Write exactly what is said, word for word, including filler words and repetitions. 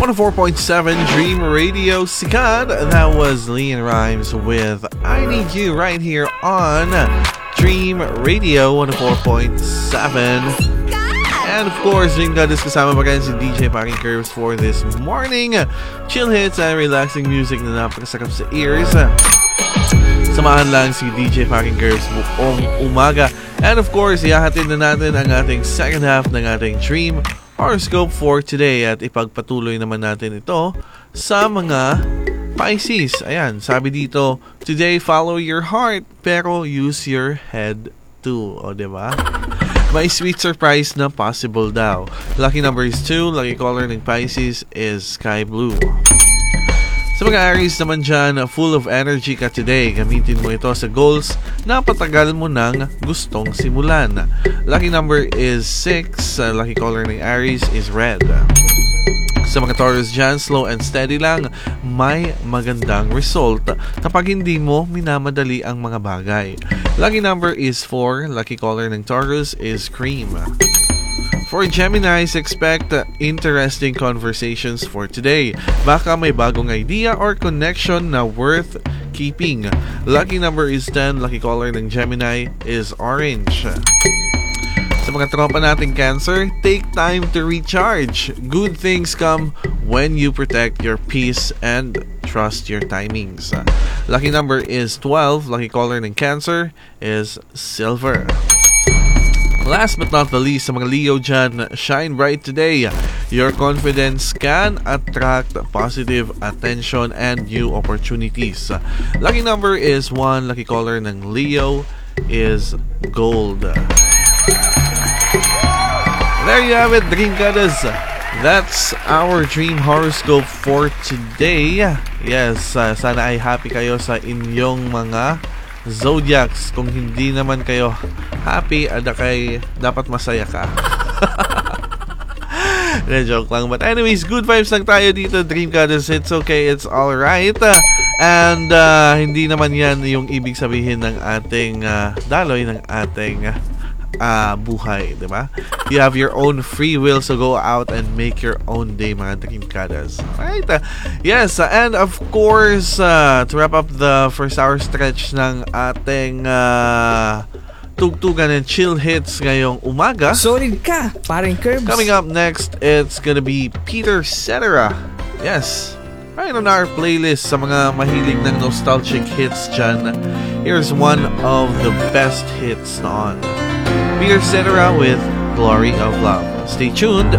one oh four point seven Dream Radio Sikat. That was Leon Rhymes with I Need You right here on Dream Radio one oh four point seven. And of course, Dream God is kasama pa rin si D J Packing Curves for this morning. Chill hits and relaxing music na napakasakap sa ears. Samahan lang si D J Packing Curves buong umaga. And of course, ihahatid na natin ang ating second half ng ating Dream Horoscope for today. At ipagpatuloy naman natin ito sa mga Pisces. Ayan, sabi dito, today follow your heart pero use your head too. O, diba? May sweet surprise na possible daw. Lucky number is two. Lucky color ng Pisces is sky blue. Sa mga Aries naman dyan, full of energy ka today. Gamitin mo ito sa goals na patagal mo nang gustong simulan. Lucky number is six. Lucky color ng Aries is red. Sa mga Taurus dyan, slow and steady lang, may magandang result kapag hindi mo minamadali ang mga bagay. Lucky number is four. Lucky color ng Taurus is cream. For Geminis, expect interesting conversations for today. Baka may bagong idea or connection na worth keeping. Lucky number is ten. Lucky color ng Gemini is orange. Sa mga tropa nating Cancer, take time to recharge. Good things come when you protect your peace and trust your timings. Lucky number is twelve. Lucky color ng Cancer is silver. Last but not the least, sa mga Leo dyan, shine bright today. Your confidence can attract positive attention and new opportunities. Lucky number is one. Lucky color ng Leo is gold. There you have it, Dream Goddess. That's our Dream Horoscope for today. Yes, uh, sana ay happy kayo sa inyong mga zodiacs. Kung hindi naman kayo happy, ada kay dapat masaya ka. Na joke lang. But anyways, good vibes lang tayo dito, Dream Goddess. It's okay, it's alright. And uh, hindi naman yan yung ibig sabihin ng ating uh, daloy, ng ating uh, buhay, diba? You have your own free will, so go out and make your own day, mga Dream Goddess. Alright? Uh, yes, uh, and of course, uh, to wrap up the first hour stretch ng ating uh, tugtugan and chill hits ngayong umaga. Solid ka, paring Curbs. Coming up next, it's gonna be Peter Cetera. Yes, right on our playlist sa mga mahilig ng nostalgic hits dyan. Here's one of the best hits noon. Peter Cetera with Glory of Love. Stay tuned.